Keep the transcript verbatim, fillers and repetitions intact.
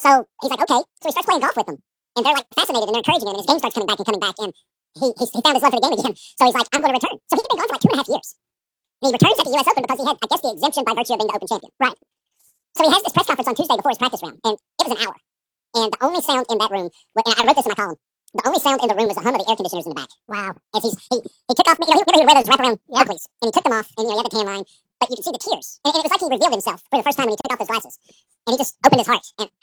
So he's like, okay. So he starts playing golf with them, and they're like fascinated and they're encouraging him, and his game starts coming back and coming back, and he he, he found his love for the game again. So he's like, I'm going to return. So he played golf for like two and a half years. And he returns at the U S Open because he had, I guess, the exemption by virtue of being the Open champion. Right. So he has this press conference on Tuesday before his practice round, and it was an hour. And the only sound in that room, and I wrote this in my column, the only sound in the room was the hum of the air conditioners in the back. Wow. As he's, he, he took off, you know, he would wear those wraparound Oakleys, and he took them off, and, you know, he had the tan line, but you could see the tears. And, and it was like he revealed himself for the first time when he took off those glasses. And he just opened his heart. And